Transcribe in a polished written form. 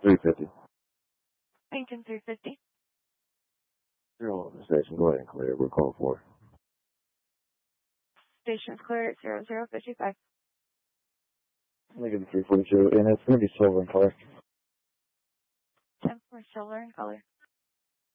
350. Lincoln 350. Zero on the station. Go ahead and clear. We're called for. Station's clear at 0055. Lincoln 342, and it's going to be silver in color. 10 for silver in color.